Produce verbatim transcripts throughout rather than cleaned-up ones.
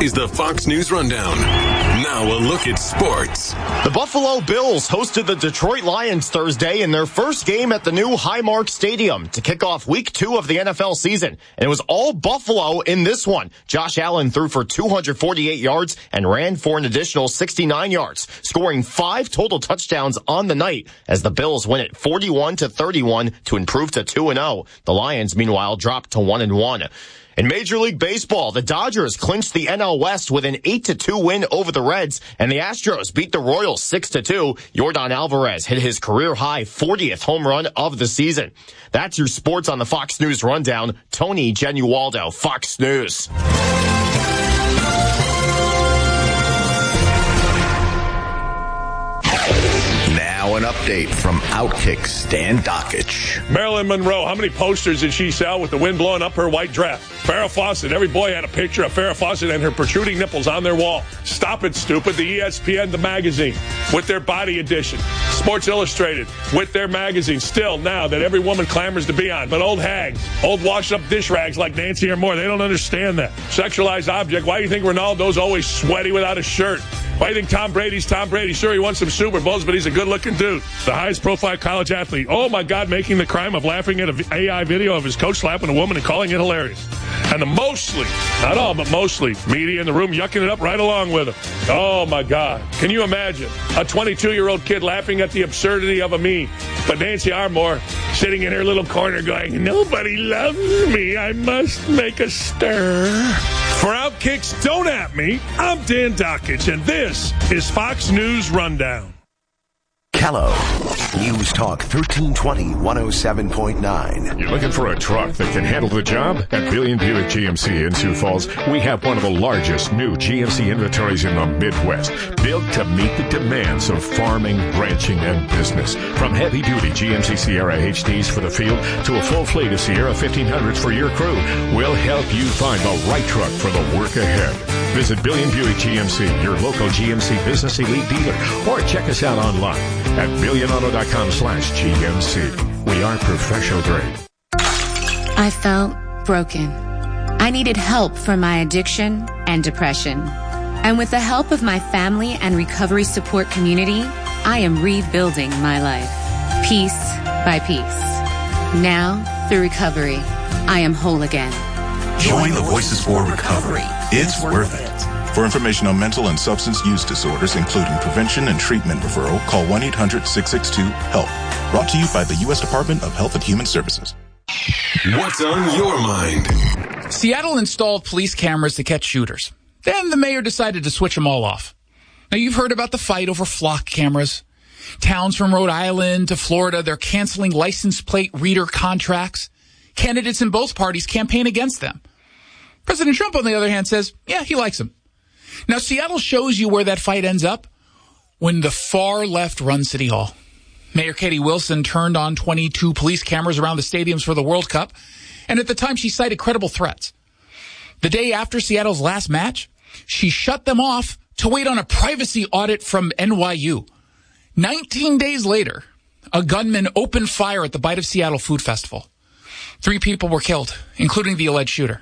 is the Fox News Rundown. Now a look at sports. The Buffalo Bills hosted the Detroit Lions Thursday in their first game at the new Highmark Stadium to kick off week two of the N F L season. And it was all Buffalo in this one. Josh Allen threw for two hundred forty-eight yards and ran for an additional sixty-nine yards, scoring five total touchdowns on the night as the Bills win it forty-one to thirty-one to improve to two and oh. The Lions, meanwhile, dropped to one and one. In Major League Baseball, the Dodgers clinched the N L West with an eight to two win over the Reds, and the Astros beat the Royals six to two. Yordan Alvarez hit his career-high fortieth home run of the season. That's your sports on the Fox News Rundown. Tony Genualdo, Fox News. Now an update from Outkick Stan Dockich. Marilyn Monroe, how many posters did she sell with the wind blowing up her white dress? Farrah Fawcett, every boy had a picture of Farrah Fawcett and her protruding nipples on their wall. Stop it, stupid. The E S P N, the magazine, with their body edition. Sports Illustrated, with their magazine, still now that every woman clamors to be on. But old hags, old washed-up dish rags like Nancy or Moore, they don't understand that. Sexualized object. Why do you think Ronaldo's always sweaty without a shirt? Why do you think Tom Brady's Tom Brady? Sure, he won some Super Bowls, but he's a good-looking dude. The highest-profile college athlete. Oh, my God, making the crime of laughing at an A I video of his coach slapping a woman and calling it hilarious. And the mostly, not all, but mostly, media in the room yucking it up right along with him. Oh, my God. Can you imagine a twenty-two-year-old kid laughing at the absurdity of a meme? But Nancy Armour sitting in her little corner going, nobody loves me. I must make a stir. For Outkick's Don't At Me, I'm Dan Dockich, and this is Fox News Rundown. Kello, News Talk thirteen twenty, one oh seven point nine. You're looking for a truck that can handle the job? At Billion Buick G M C in Sioux Falls, we have one of the largest new G M C inventories in the Midwest, built to meet the demands of farming, ranching, and business. From heavy-duty G M C Sierra H Ds for the field to a full fleet of Sierra fifteen hundreds for your crew, we'll help you find the right truck for the work ahead. Visit Billion Buick G M C, your local G M C Business Elite dealer, or check us out online at billion auto dot com slash G M C. We are professional grade. I felt broken. I needed help for my addiction and depression. And with the help of my family and recovery support community, I am rebuilding my life, piece by piece. Now, through recovery, I am whole again. Join the Voices for Recovery. It's worth it. For information on mental and substance use disorders, including prevention and treatment referral, call one eight hundred six six two HELP. Brought to you by the U S Department of Health and Human Services. What's on your mind? Seattle installed police cameras to catch shooters. Then the mayor decided to switch them all off. Now, you've heard about the fight over flock cameras. Towns from Rhode Island to Florida, they're canceling license plate reader contracts. Candidates in both parties campaign against them. President Trump, on the other hand, says, yeah, he likes them. Now, Seattle shows you where that fight ends up when the far left runs City Hall. Mayor Katie Wilson turned on twenty-two police cameras around the stadiums for the World Cup, and at the time she cited credible threats. The day after Seattle's last match, she shut them off to wait on a privacy audit from N Y U. Nineteen days later, a gunman opened fire at the Bite of Seattle Food Festival. Three people were killed, including the alleged shooter.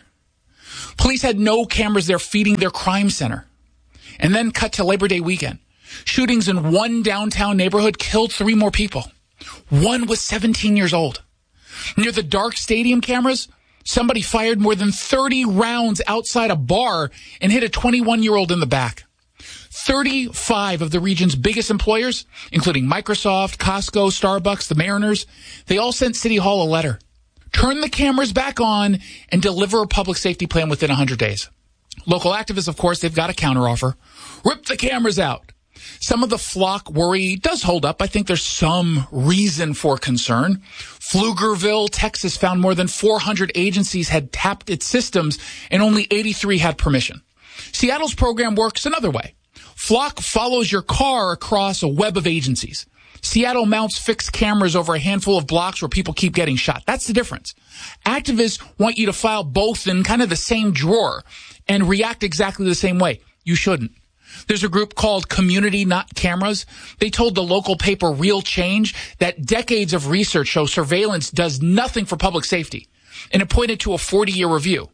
Police had no cameras there feeding their crime center. And then cut to Labor Day weekend. Shootings in one downtown neighborhood killed three more people. One was seventeen years old. Near the dark stadium cameras, somebody fired more than thirty rounds outside a bar and hit a twenty-one-year-old in the back. thirty-five of the region's biggest employers, including Microsoft, Costco, Starbucks, the Mariners, they all sent City Hall a letter. Turn the cameras back on and deliver a public safety plan within one hundred days. Local activists, of course, they've got a counteroffer. Rip the cameras out. Some of the flock worry does hold up. I think there's some reason for concern. Pflugerville, Texas, found more than four hundred agencies had tapped its systems and only eighty-three had permission. Seattle's program works another way. Flock follows your car across a web of agencies. Seattle mounts fixed cameras over a handful of blocks where people keep getting shot. That's the difference. Activists want you to file both in kind of the same drawer and react exactly the same way. You shouldn't. There's a group called Community Not Cameras. They told the local paper Real Change that decades of research show surveillance does nothing for public safety, and it pointed to a forty-year review.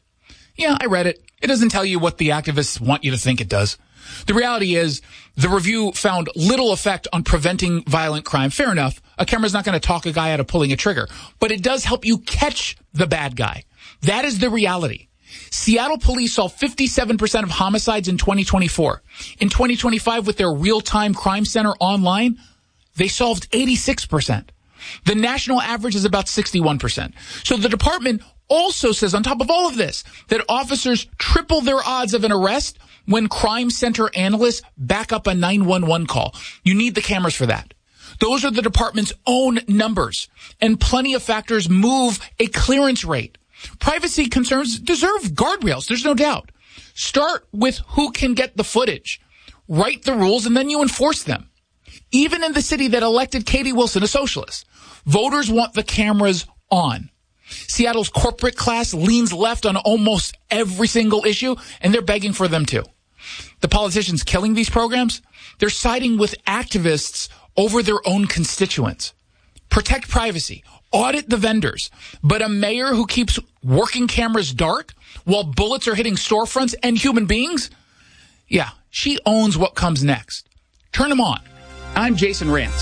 Yeah, I read it. It doesn't tell you what the activists want you to think it does. The reality is the review found little effect on preventing violent crime. Fair enough. A camera's not going to talk a guy out of pulling a trigger, but it does help you catch the bad guy. That is the reality. Seattle police saw fifty-seven percent of homicides in twenty twenty-four. In twenty twenty-five, with their real-time crime center online, they solved eighty-six percent. The national average is about sixty-one percent. So the department also says, on top of all of this, that officers triple their odds of an arrest when crime center analysts back up a nine one one call. You need the cameras for that. Those are the department's own numbers, and plenty of factors move a clearance rate. Privacy concerns deserve guardrails, there's no doubt. Start with who can get the footage. Write the rules, and then you enforce them. Even in the city that elected Katie Wilson, a socialist, voters want the cameras on. Seattle's corporate class leans left on almost every single issue, and they're begging for them too. The politicians killing these programs, they're siding with activists over their own constituents. Protect privacy. Audit the vendors. But a mayor who keeps working cameras dark while bullets are hitting storefronts and human beings? Yeah, she owns what comes next. Turn them on. I'm Jason Rantz.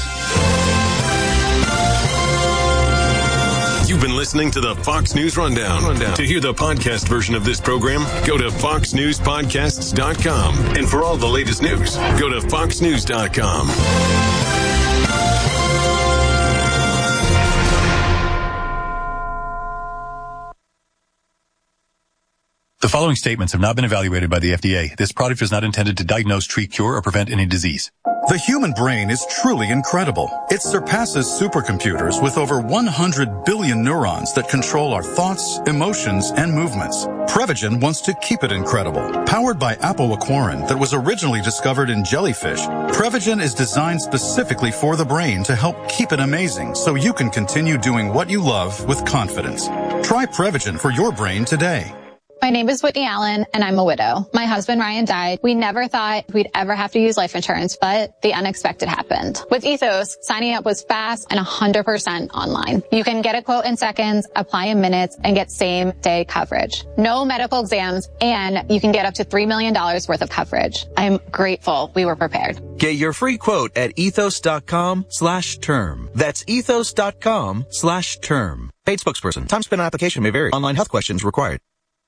You've been listening to the Fox News Rundown. Rundown. To hear the podcast version of this program, go to fox news podcasts dot com. And for all the latest news, go to fox news dot com. The following statements have not been evaluated by the F D A. This product is not intended to diagnose, treat, cure, or prevent any disease. The human brain is truly incredible. It surpasses supercomputers with over one hundred billion neurons that control our thoughts, emotions, and movements. Prevagen wants to keep it incredible. Powered by apoaquarin that was originally discovered in jellyfish, Prevagen is designed specifically for the brain to help keep it amazing so you can continue doing what you love with confidence. Try Prevagen for your brain today. My name is Whitney Allen, and I'm a widow. My husband, Ryan, died. We never thought we'd ever have to use life insurance, but the unexpected happened. With Ethos, signing up was fast and one hundred percent online. You can get a quote in seconds, apply in minutes, and get same-day coverage. No medical exams, and you can get up to three million dollars worth of coverage. I'm grateful we were prepared. Get your free quote at ethos.com slash term. That's ethos.com slash term. Paid spokesperson. Time spent on application may vary. Online health questions required.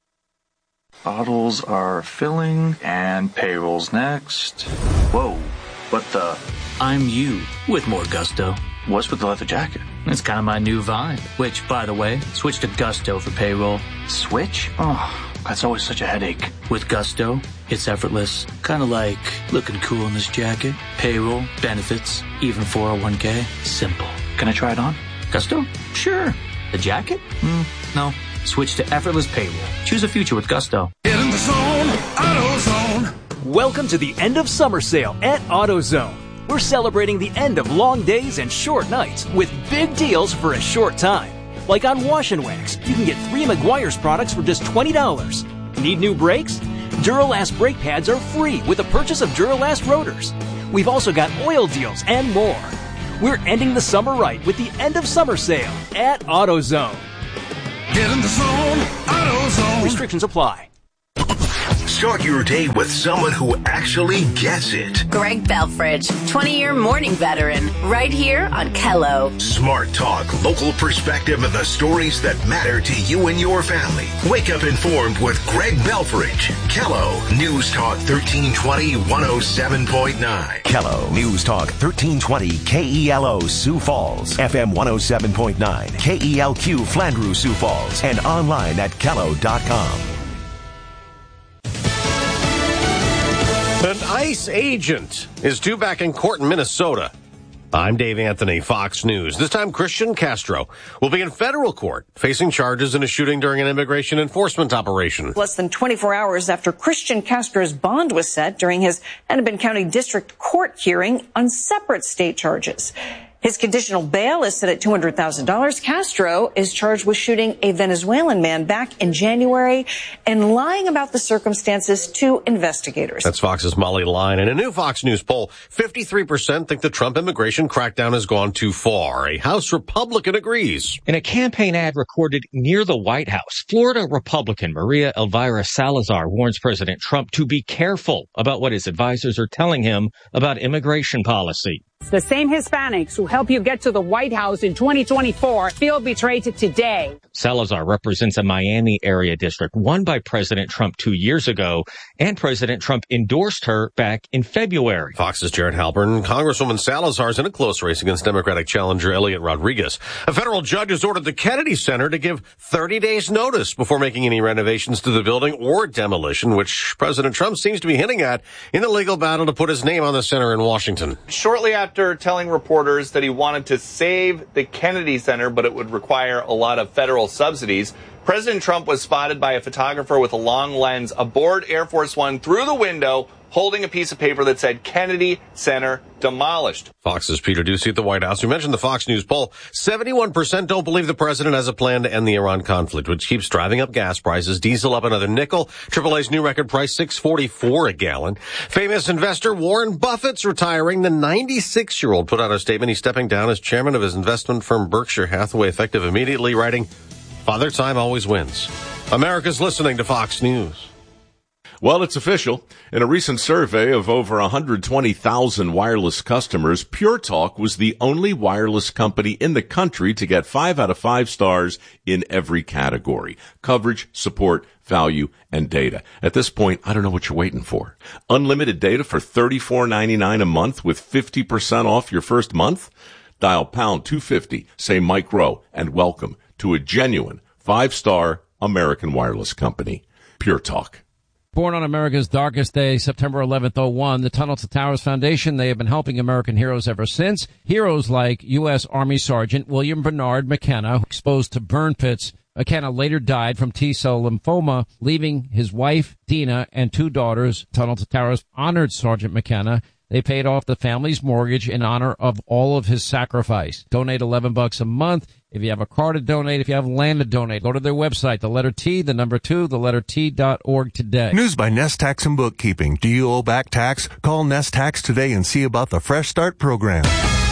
Bottles are filling, and payroll's next. Whoa, what the? I'm you, with more gusto. What's with the leather jacket? It's kind of my new vibe. Which, by the way, switch to Gusto for payroll. Switch? Oh, that's always such a headache. With Gusto, it's effortless. Kind of like looking cool in this jacket. Payroll, benefits, even four oh one k. Simple. Can I try it on? Gusto? Sure. The jacket? Mm, no. Switch to effortless payroll. Choose a future with Gusto. Get in the zone, AutoZone. Welcome to the end of summer sale at AutoZone. We're celebrating the end of long days and short nights with big deals for a short time. Like on Wash and Wax, you can get three Meguiar's products for just twenty dollars. Need new brakes? Duralast brake pads are free with the purchase of Duralast rotors. We've also got oil deals and more. We're ending the summer right with the end of summer sale at AutoZone. Get in the zone, AutoZone. Restrictions apply. Start your day with someone who actually gets it. Greg Belfridge, twenty-year morning veteran, right here on Kello. Smart talk, local perspective, and the stories that matter to you and your family. Wake up informed with Greg Belfridge. Kello News Talk thirteen twenty, one oh seven point nine. Kello News Talk thirteen twenty K E L O Sioux Falls, F M one oh seven point nine, K E L Q Flandreau Sioux Falls, and online at kello dot com. An ICE agent is due back in court in Minnesota. I'm Dave Anthony, Fox News. This time, Christian Castro will be in federal court facing charges in a shooting during an immigration enforcement operation. Less than twenty-four hours after Christian Castro's bond was set during his Hennepin County District Court hearing on separate state charges. His conditional bail is set at two hundred thousand dollars. Castro is charged with shooting a Venezuelan man back in January and lying about the circumstances to investigators. That's Fox's Molly Line. In a new Fox News poll, fifty-three percent think the Trump immigration crackdown has gone too far. A House Republican agrees. In a campaign ad recorded near the White House, Florida Republican Maria Elvira Salazar warns President Trump to be careful about what his advisors are telling him about immigration policy. The same Hispanics who help you get to the White House in twenty twenty-four feel betrayed today. Salazar represents a Miami area district won by President Trump two years ago, and President Trump endorsed her back in February. Fox's Jared Halpern. Congresswoman Salazar is in a close race against Democratic challenger Elliot Rodriguez. A federal judge has ordered the Kennedy Center to give thirty days notice before making any renovations to the building or demolition, which President Trump seems to be hinting at in the legal battle to put his name on the center in Washington. Shortly after After telling reporters that he wanted to save the Kennedy Center, but it would require a lot of federal subsidies, President Trump was spotted by a photographer with a long lens aboard Air Force One through the window, holding a piece of paper that said Kennedy Center demolished. Fox's Peter Ducey at the White House. We mentioned the Fox News poll. seventy-one percent don't believe the president has a plan to end the Iran conflict, which keeps driving up gas prices. Diesel up another nickel. triple A's new record price, six forty-four a gallon. Famous investor Warren Buffett's retiring. The ninety-six-year-old put out a statement. He's stepping down as chairman of his investment firm Berkshire Hathaway, effective immediately, writing, "Father Time always wins." America's listening to Fox News. Well, it's official. In a recent survey of over one hundred twenty thousand wireless customers, Pure Talk was the only wireless company in the country to get five out of five stars in every category: coverage, support, value, and data. At this point, I don't know what you're waiting for. Unlimited data for thirty-four ninety-nine a month with fifty percent off your first month? Dial pound two fifty, say Mike Rowe, and welcome to a genuine five-star American wireless company. Pure Talk. Born on America's darkest day, September eleventh, oh one, the Tunnel to Towers Foundation, they have been helping American heroes ever since. Heroes like U S. Army Sergeant William Bernard McKenna, exposed to burn pits. McKenna later died from T-cell lymphoma, leaving his wife, Dina, and two daughters. Tunnel to Towers honored Sergeant McKenna. They paid off the family's mortgage in honor of all of his sacrifice. Donate eleven bucks a month. If you have a car to donate, if you have land to donate, go to their website, the letter T, the number two, the letter T dot org today. News by Nest Tax and Bookkeeping. Do you owe back tax? Call Nest Tax today and see about the Fresh Start program.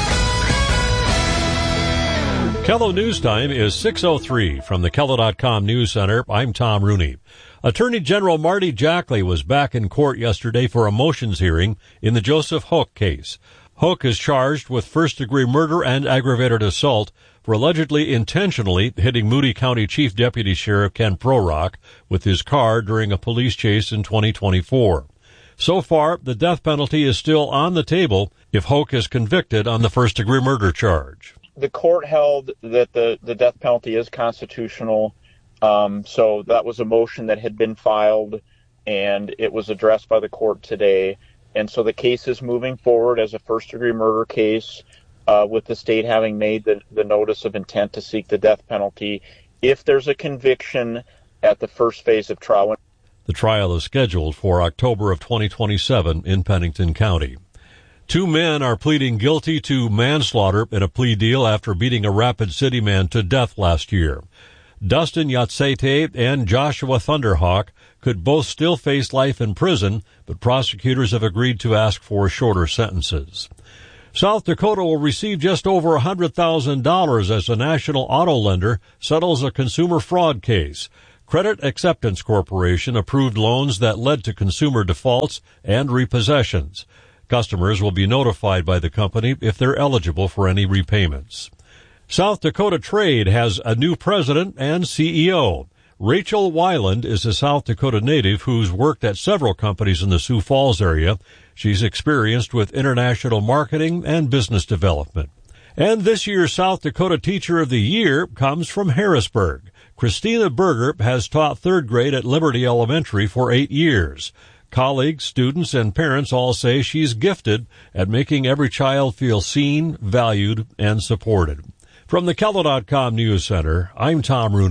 Kello News Time is six oh three. From the Kello dot com News Center, I'm Tom Rooney. Attorney General Marty Jackley was back in court yesterday for a motions hearing in the Joseph Hook case. Hook is charged with first-degree murder and aggravated assault for allegedly intentionally hitting Moody County Chief Deputy Sheriff Ken Prorock with his car during a police chase in twenty twenty-four. So far, the death penalty is still on the table if Hook is convicted on the first-degree murder charge. The court held that the, the death penalty is constitutional. Um, so that was a motion that had been filed, and it was addressed by the court today. And so the case is moving forward as a first-degree murder case, uh, with the state having made the, the notice of intent to seek the death penalty if there's a conviction at the first phase of trial. The trial is scheduled for October of twenty twenty-seven in Pennington County. Two men are pleading guilty to manslaughter in a plea deal after beating a Rapid City man to death last year. Dustin Yatsete and Joshua Thunderhawk could both still face life in prison, but prosecutors have agreed to ask for shorter sentences. South Dakota will receive just over one hundred thousand dollars as the national auto lender settles a consumer fraud case. Credit Acceptance Corporation approved loans that led to consumer defaults and repossessions. Customers will be notified by the company if they're eligible for any repayments. South Dakota Trade has a new president and C E O. Rachel Weiland is a South Dakota native who's worked at several companies in the Sioux Falls area. She's experienced with international marketing and business development. And this year's South Dakota Teacher of the Year comes from Harrisburg. Christina Berger has taught third grade at Liberty Elementary for eight years. Colleagues, students, and parents all say she's gifted at making every child feel seen, valued, and supported. From the Kello dot com News Center, I'm Tom Rooney.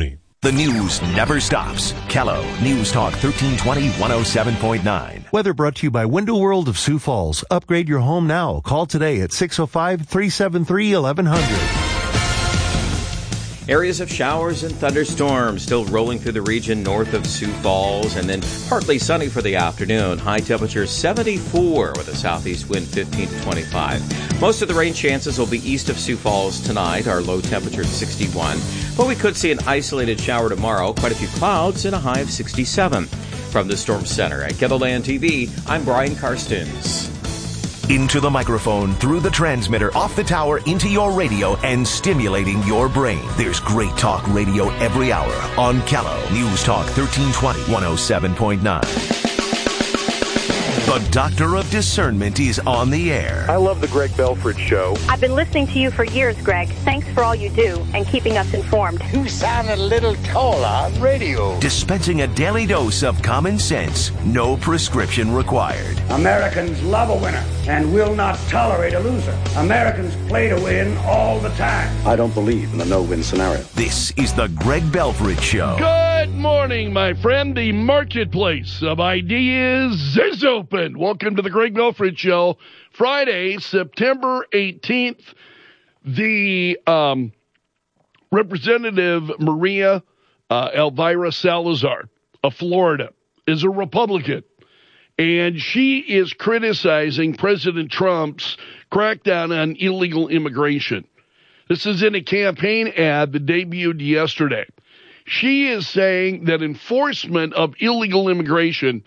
The news never stops. Kello News Talk thirteen twenty, one oh seven point nine. Weather brought to you by Window World of Sioux Falls. Upgrade your home now. Call today at six oh five, three seven three, eleven hundred. Areas of showers and thunderstorms still rolling through the region north of Sioux Falls, and then partly sunny for the afternoon. High temperature seventy-four with a southeast wind fifteen to twenty-five. Most of the rain chances will be east of Sioux Falls tonight. Our low temperature at sixty-one. But we could see an isolated shower tomorrow. Quite a few clouds and a high of sixty-seven. From the Storm Center at KELOLAND T V, I'm Brian Karstens. Into the microphone, through the transmitter, off the tower, into your radio, and stimulating your brain. There's great talk radio every hour on Kello News Talk thirteen twenty, one oh seven point nine. The Doctor of Discernment is on the air. I love the Greg Belford Show. I've been listening to you for years, Greg. Thanks for all you do and keeping us informed. You sound a little tall on radio. Dispensing a daily dose of common sense. No prescription required. Americans love a winner and will not tolerate a loser. Americans play to win all the time. I don't believe in the no-win scenario. This is the Greg Belford Show. Good morning, my friend. The marketplace of ideas is open. Welcome to the Greg Belford Show. Friday, September eighteenth. The um, Representative Maria uh, Elvira Salazar of Florida is a Republican, and she is criticizing President Trump's crackdown on illegal immigration. This is in a campaign ad that debuted yesterday. She is saying that enforcement of illegal immigration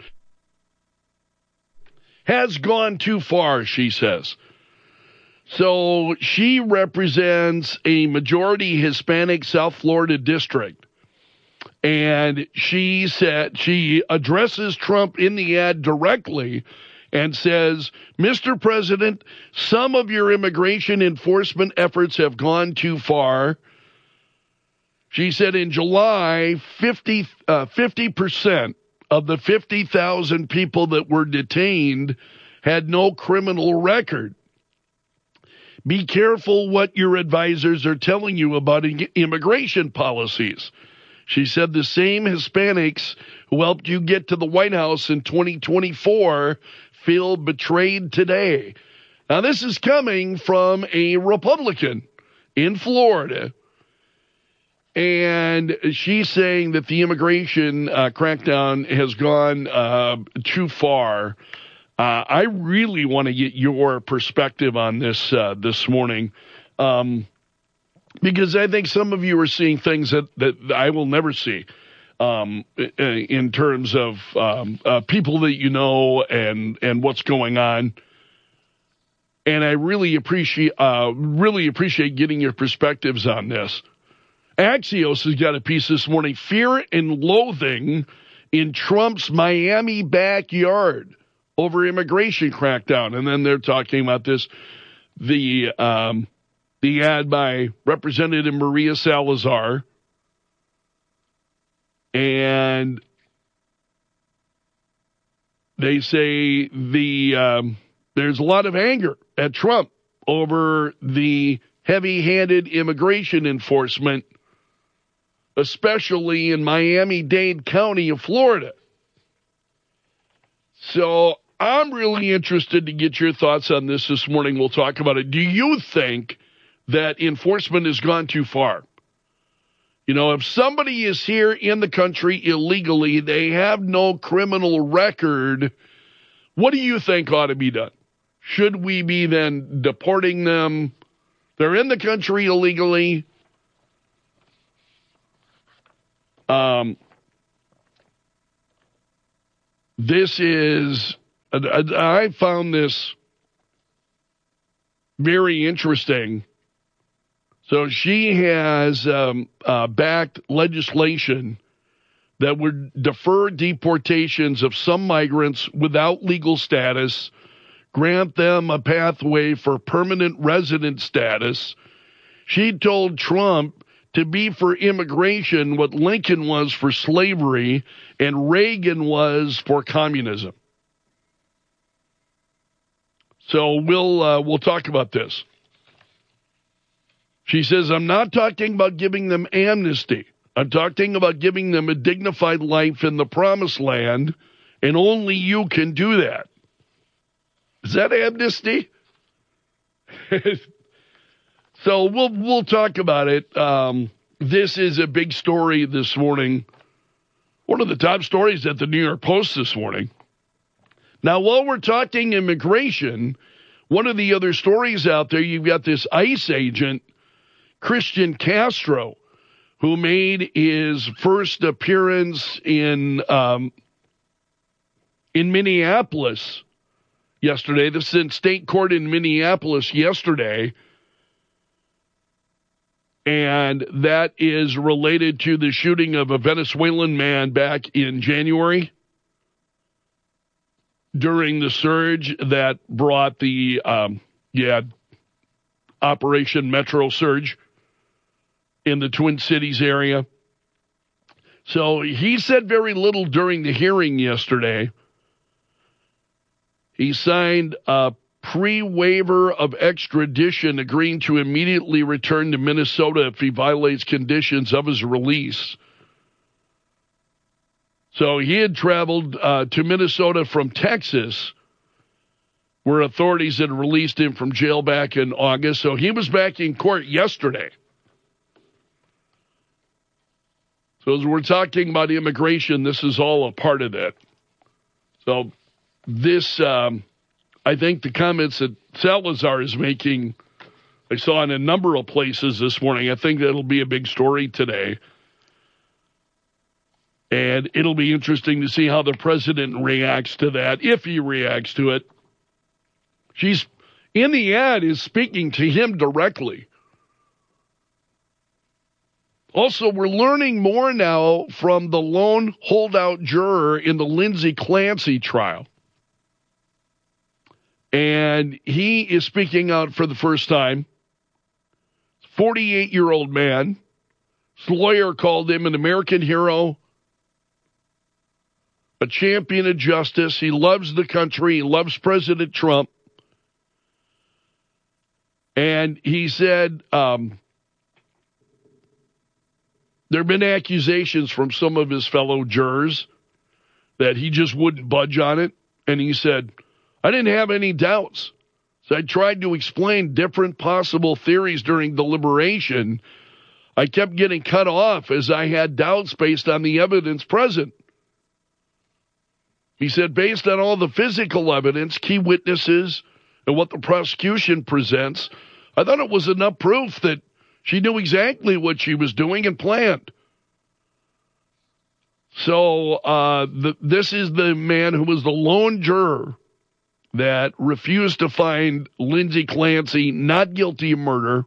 has gone too far, she says. So she represents a majority Hispanic South Florida district. And she said she addresses Trump in the ad directly and says, Mister President, some of your immigration enforcement efforts have gone too far. She said in July, fifty, uh, fifty percent of the fifty thousand people that were detained had no criminal record. Be careful what your advisors are telling you about immigration policies. She said the same Hispanics who helped you get to the White House in twenty twenty-four feel betrayed today. Now, this is coming from a Republican in Florida. And she's saying that the immigration uh, crackdown has gone uh, too far. Uh, I really want to get your perspective on this uh, this morning, um, because I think some of you are seeing things that, that I will never see um, in terms of um, uh, people that you know and and what's going on. And I really appreciate uh, really appreciate getting your perspectives on this. Axios has got a piece this morning, fear and loathing in Trump's Miami backyard over immigration crackdown. And then they're talking about this, the um, the ad by Representative Maria Salazar. And they say the um, there's a lot of anger at Trump over the heavy-handed immigration enforcement, especially in Miami-Dade County of Florida. So I'm really interested to get your thoughts on this this morning. We'll talk about it. Do you think that enforcement has gone too far? You know, if somebody is here in the country illegally, they have no criminal record, what do you think ought to be done? Should we be then deporting them? They're in the country illegally. Um, this is, I found this very interesting. So she has um, uh, backed legislation that would defer deportations of some migrants without legal status, grant them a pathway for permanent resident status. She told Trump to be for immigration what Lincoln was for slavery and Reagan was for communism. So we'll uh, we'll talk about this. She says, I'm not talking about giving them amnesty. I'm talking about giving them a dignified life in the promised land, and only you can do that. Is that amnesty? So we'll we'll talk about it. Um, this is a big story this morning. One of the top stories at the New York Post this morning. Now, while we're talking immigration, one of the other stories out there, you've got this ICE agent, Christian Castro, who made his first appearance in um, in Minneapolis yesterday. This is in state court in Minneapolis yesterday. And that is related to the shooting of a Venezuelan man back in January during the surge that brought the, um, yeah, Operation Metro Surge in the Twin Cities area. So he said very little during the hearing yesterday. He signed a pre-waiver of extradition, agreeing to immediately return to Minnesota if he violates conditions of his release. So he had traveled uh, to Minnesota from Texas, where authorities had released him from jail back in August. So he was back in court yesterday. So as we're talking about immigration, this is all a part of that. So this... Um, I think the comments that Salazar is making, I saw in a number of places this morning. I think that'll be a big story today. And it'll be interesting to see how the president reacts to that, if he reacts to it. She's, in the ad, is speaking to him directly. Also, we're learning more now from the lone holdout juror in the Lindsay Clancy trial. And he is speaking out for the first time. forty-eight-year-old man. His lawyer called him an American hero, a champion of justice. He loves the country. He loves President Trump. And he said um, there have been accusations from some of his fellow jurors that he just wouldn't budge on it. And he said, I didn't have any doubts. So I tried to explain different possible theories during deliberation. I kept getting cut off as I had doubts based on the evidence present. He said, based on all the physical evidence, key witnesses, and what the prosecution presents, I thought it was enough proof that she knew exactly what she was doing and planned. So uh, the, this is the man who was the lone juror that refused to find Lindsay Clancy not guilty of murder.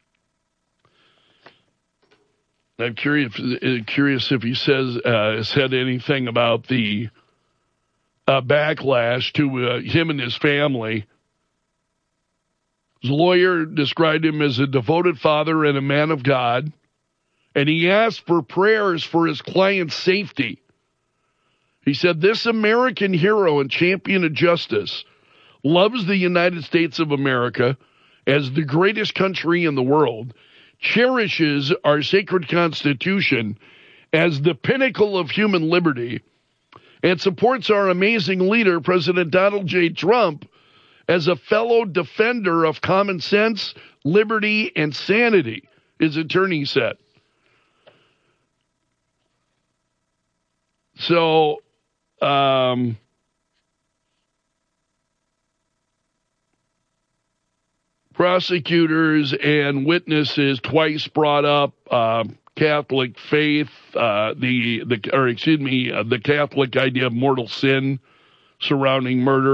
I'm curious, curious if he says uh, said anything about the uh, backlash to uh, him and his family. His lawyer described him as a devoted father and a man of God, and he asked for prayers for his client's safety. He said, this American hero and champion of justice loves the United States of America as the greatest country in the world, cherishes our sacred Constitution as the pinnacle of human liberty, and supports our amazing leader, President Donald J. Trump, as a fellow defender of common sense, liberty, and sanity, his attorney said. So, um... prosecutors and witnesses twice brought up uh, Catholic faith, uh, the the or excuse me, uh, the Catholic idea of mortal sin surrounding murder.